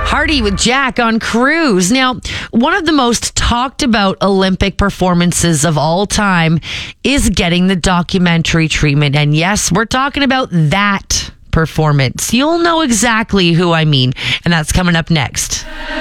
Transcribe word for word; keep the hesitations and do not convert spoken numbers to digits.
Hardy with Jack on Cruise. Now, one of the most talked about Olympic performances of all time is getting the documentary treatment. And yes, we're talking about that performance. You'll know exactly who I mean. And that's coming up next.